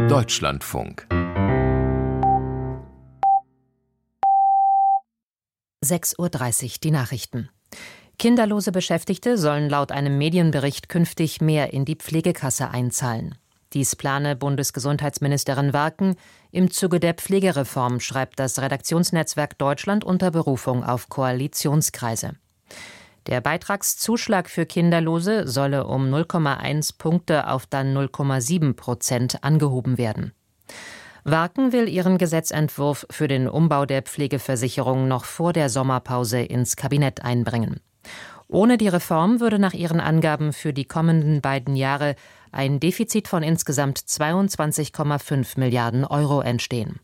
Deutschlandfunk 6:30 Uhr die Nachrichten. Kinderlose Beschäftigte sollen laut einem Medienbericht künftig mehr in die Pflegekasse einzahlen. Dies plane Bundesgesundheitsministerin Warken im Zuge der Pflegereform, schreibt das Redaktionsnetzwerk Deutschland unter Berufung auf Koalitionskreise. Der Beitragszuschlag für Kinderlose solle um 0,1 Punkte auf dann 0,7% angehoben werden. Warken will ihren Gesetzentwurf für den Umbau der Pflegeversicherung noch vor der Sommerpause ins Kabinett einbringen. Ohne die Reform würde nach ihren Angaben für die kommenden beiden Jahre ein Defizit von insgesamt 22,5 Milliarden Euro entstehen.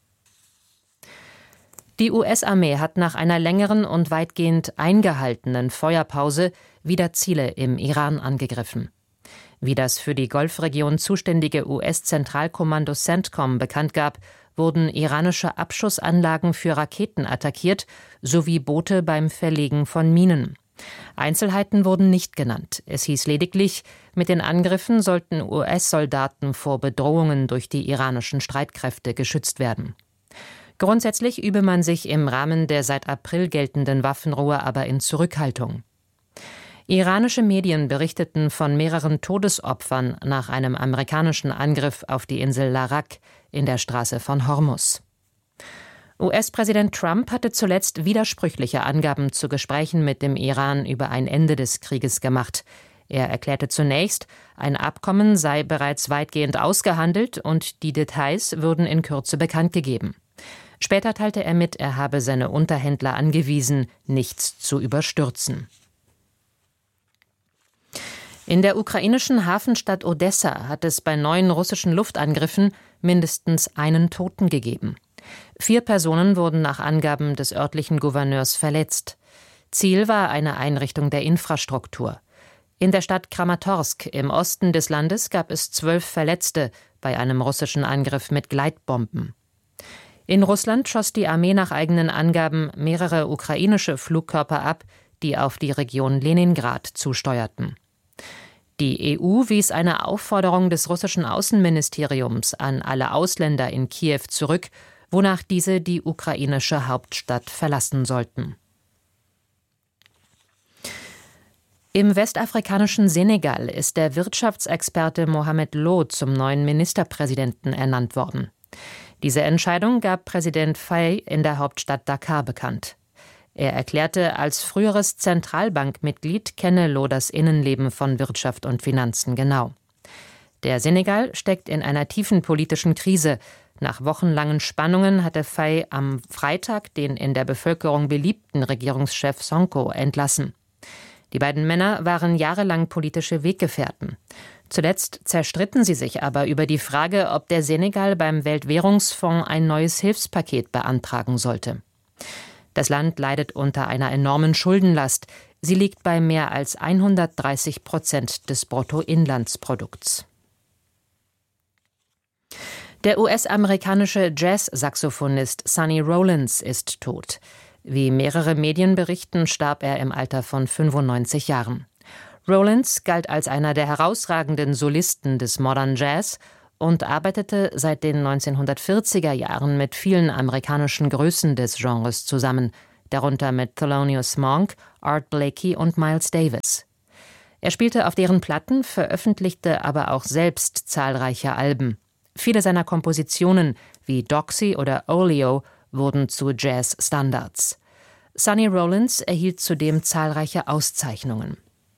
Die US-Armee hat nach einer längeren und weitgehend eingehaltenen Feuerpause wieder Ziele im Iran angegriffen. Wie das für die Golfregion zuständige US-Zentralkommando CENTCOM bekannt gab, wurden iranische Abschussanlagen für Raketen attackiert, sowie Boote beim Verlegen von Minen. Einzelheiten wurden nicht genannt. Es hieß lediglich, mit den Angriffen sollten US-Soldaten vor Bedrohungen durch die iranischen Streitkräfte geschützt werden. Grundsätzlich übe man sich im Rahmen der seit April geltenden Waffenruhe aber in Zurückhaltung. Iranische Medien berichteten von mehreren Todesopfern nach einem amerikanischen Angriff auf die Insel Larak in der Straße von Hormuz. US-Präsident Trump hatte zuletzt widersprüchliche Angaben zu Gesprächen mit dem Iran über ein Ende des Krieges gemacht. Er erklärte zunächst, ein Abkommen sei bereits weitgehend ausgehandelt und die Details würden in Kürze bekannt gegeben. Später teilte er mit, er habe seine Unterhändler angewiesen, nichts zu überstürzen. In der ukrainischen Hafenstadt Odessa hat es bei 9 russischen Luftangriffen mindestens einen Toten gegeben. 4 Personen wurden nach Angaben des örtlichen Gouverneurs verletzt. Ziel war eine Einrichtung der Infrastruktur. In der Stadt Kramatorsk im Osten des Landes gab es 12 Verletzte bei einem russischen Angriff mit Gleitbomben. In Russland schoss die Armee nach eigenen Angaben mehrere ukrainische Flugkörper ab, die auf die Region Leningrad zusteuerten. Die EU wies eine Aufforderung des russischen Außenministeriums an alle Ausländer in Kiew zurück, wonach diese die ukrainische Hauptstadt verlassen sollten. Im westafrikanischen Senegal ist der Wirtschaftsexperte Mohamed Lo zum neuen Ministerpräsidenten ernannt worden. Diese Entscheidung gab Präsident Faye in der Hauptstadt Dakar bekannt. Er erklärte, als früheres Zentralbankmitglied kenne Lo das Innenleben von Wirtschaft und Finanzen genau. Der Senegal steckt in einer tiefen politischen Krise. Nach wochenlangen Spannungen hatte Faye am Freitag den in der Bevölkerung beliebten Regierungschef Sonko entlassen. Die beiden Männer waren jahrelang politische Weggefährten. Zuletzt zerstritten sie sich aber über die Frage, ob der Senegal beim Weltwährungsfonds ein neues Hilfspaket beantragen sollte. Das Land leidet unter einer enormen Schuldenlast. Sie liegt bei mehr als 130% des Bruttoinlandsprodukts. Der US-amerikanische Jazz-Saxophonist Sonny Rollins ist tot. Wie mehrere Medien berichten, starb er im Alter von 95 Jahren. Rollins galt als einer der herausragenden Solisten des Modern Jazz und arbeitete seit den 1940er Jahren mit vielen amerikanischen Größen des Genres zusammen, darunter mit Thelonious Monk, Art Blakey und Miles Davis. Er spielte auf deren Platten, veröffentlichte aber auch selbst zahlreiche Alben. Viele seiner Kompositionen, wie Doxy oder Oleo, wurden zu Jazz-Standards. Sonny Rollins erhielt zudem zahlreiche Auszeichnungen.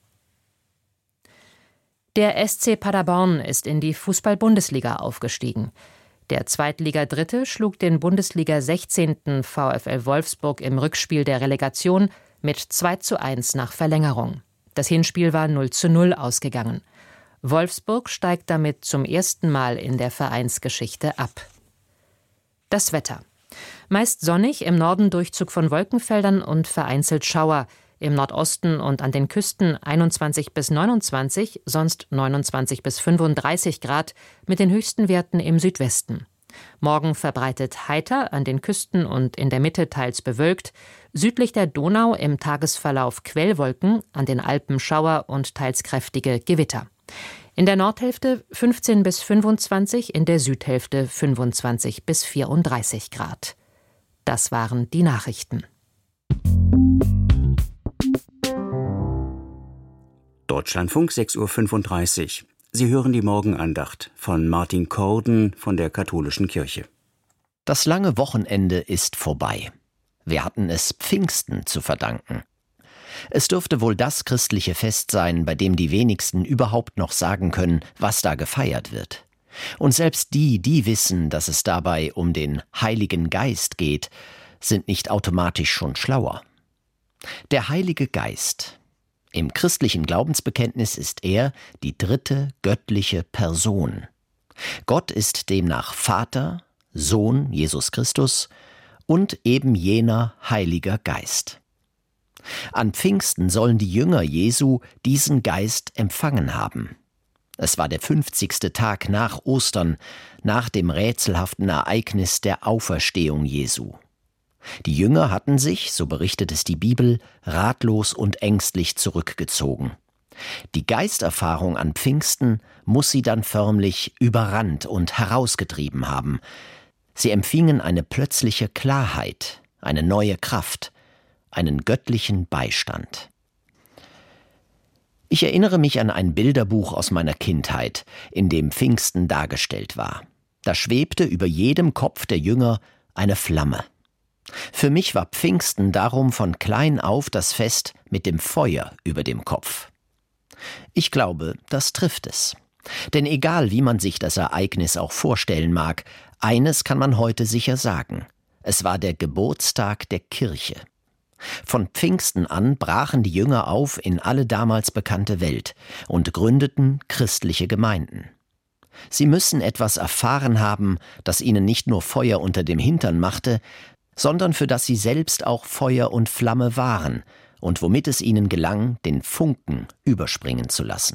Der SC Paderborn ist in die Fußball-Bundesliga aufgestiegen. Der Zweitliga-Dritte schlug den Bundesliga-16. VfL Wolfsburg im Rückspiel der Relegation mit 2:1 nach Verlängerung. Das Hinspiel war 0:0 ausgegangen. Wolfsburg steigt damit zum ersten Mal in der Vereinsgeschichte ab. Das Wetter. Meist sonnig, im Norden Durchzug von Wolkenfeldern und vereinzelt Schauer. Im Nordosten und an den Küsten 21 bis 29, sonst 29 bis 35 Grad, mit den höchsten Werten im Südwesten. Morgen verbreitet heiter, an den Küsten und in der Mitte teils bewölkt. Südlich der Donau im Tagesverlauf Quellwolken, an den Alpen Schauer und teils kräftige Gewitter. In der Nordhälfte 15 bis 25, in der Südhälfte 25 bis 34 Grad. Das waren die Nachrichten. Deutschlandfunk 6:35 Uhr. Sie hören die Morgenandacht von Martin Korden von der Katholischen Kirche. Das lange Wochenende ist vorbei. Wir hatten es Pfingsten zu verdanken. Es dürfte wohl das christliche Fest sein, bei dem die wenigsten überhaupt noch sagen können, was da gefeiert wird. Und selbst die wissen, dass es dabei um den Heiligen Geist geht, sind nicht automatisch schon schlauer. Der Heilige Geist. Im christlichen Glaubensbekenntnis ist er die dritte göttliche Person. Gott ist demnach Vater, Sohn Jesus Christus und eben jener Heiliger Geist. An Pfingsten sollen die Jünger Jesu diesen Geist empfangen haben. Es war der 50. Tag nach Ostern, nach dem rätselhaften Ereignis der Auferstehung Jesu. Die Jünger hatten sich, so berichtet es die Bibel, ratlos und ängstlich zurückgezogen. Die Geisterfahrung an Pfingsten muss sie dann förmlich überrannt und herausgetrieben haben. Sie empfingen eine plötzliche Klarheit, eine neue Kraft, einen göttlichen Beistand. Ich erinnere mich an ein Bilderbuch aus meiner Kindheit, in dem Pfingsten dargestellt war. Da schwebte über jedem Kopf der Jünger eine Flamme. Für mich war Pfingsten darum von klein auf das Fest mit dem Feuer über dem Kopf. Ich glaube, das trifft es. Denn egal, wie man sich das Ereignis auch vorstellen mag, eines kann man heute sicher sagen: Es war der Geburtstag der Kirche. Von Pfingsten an brachen die Jünger auf in alle damals bekannte Welt und gründeten christliche Gemeinden. Sie müssen etwas erfahren haben, das ihnen nicht nur Feuer unter dem Hintern machte, sondern für das sie selbst auch Feuer und Flamme waren und womit es ihnen gelang, den Funken überspringen zu lassen.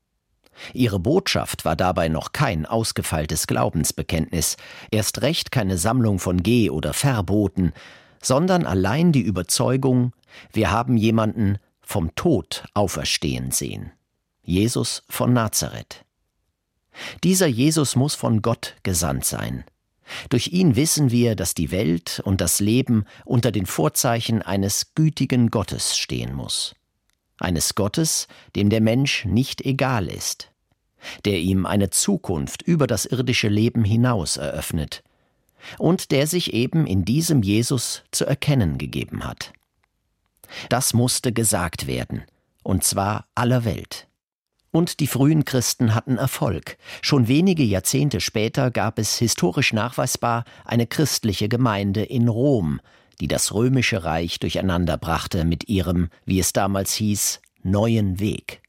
Ihre Botschaft war dabei noch kein ausgefeiltes Glaubensbekenntnis, erst recht keine Sammlung von Geh- oder Verboten, sondern allein die Überzeugung, wir haben jemanden vom Tod auferstehen sehen. Jesus von Nazareth. Dieser Jesus muss von Gott gesandt sein. Durch ihn wissen wir, dass die Welt und das Leben unter den Vorzeichen eines gütigen Gottes stehen muss. Eines Gottes, dem der Mensch nicht egal ist, der ihm eine Zukunft über das irdische Leben hinaus eröffnet und der sich eben in diesem Jesus zu erkennen gegeben hat. Das musste gesagt werden, und zwar aller Welt. Und die frühen Christen hatten Erfolg. Schon wenige Jahrzehnte später gab es historisch nachweisbar eine christliche Gemeinde in Rom, die das römische Reich durcheinander brachte mit ihrem, wie es damals hieß, neuen Weg.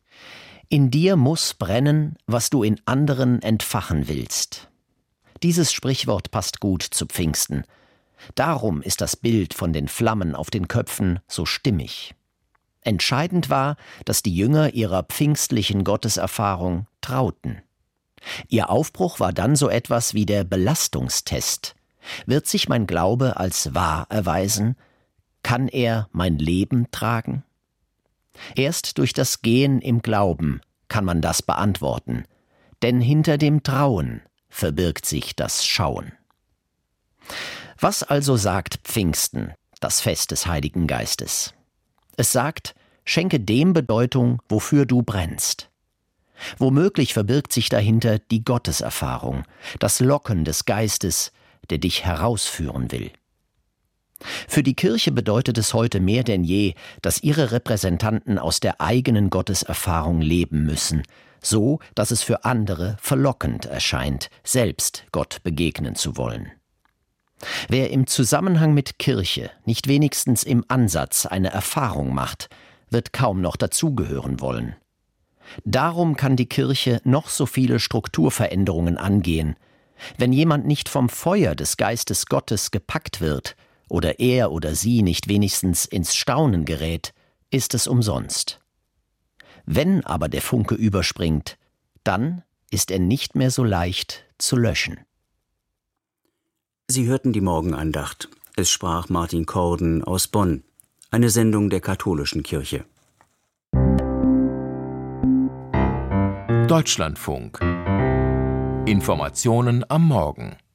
In dir muss brennen, was du in anderen entfachen willst. Dieses Sprichwort passt gut zu Pfingsten. Darum ist das Bild von den Flammen auf den Köpfen so stimmig. Entscheidend war, dass die Jünger ihrer pfingstlichen Gotteserfahrung trauten. Ihr Aufbruch war dann so etwas wie der Belastungstest. Wird sich mein Glaube als wahr erweisen? Kann er mein Leben tragen? Erst durch das Gehen im Glauben kann man das beantworten, denn hinter dem Trauen verbirgt sich das Schauen. Was also sagt Pfingsten, das Fest des Heiligen Geistes? Es sagt, schenke dem Bedeutung, wofür du brennst. Womöglich verbirgt sich dahinter die Gotteserfahrung, das Locken des Geistes, der dich herausführen will. Für die Kirche bedeutet es heute mehr denn je, dass ihre Repräsentanten aus der eigenen Gotteserfahrung leben müssen, so dass es für andere verlockend erscheint, selbst Gott begegnen zu wollen. Wer im Zusammenhang mit Kirche nicht wenigstens im Ansatz eine Erfahrung macht, wird kaum noch dazugehören wollen. Darum kann die Kirche noch so viele Strukturveränderungen angehen. Wenn jemand nicht vom Feuer des Geistes Gottes gepackt wird oder er oder sie nicht wenigstens ins Staunen gerät, ist es umsonst. Wenn aber der Funke überspringt, dann ist er nicht mehr so leicht zu löschen. Sie hörten die Morgenandacht. Es sprach Martin Korden aus Bonn. Eine Sendung der Katholischen Kirche. Deutschlandfunk. Informationen am Morgen.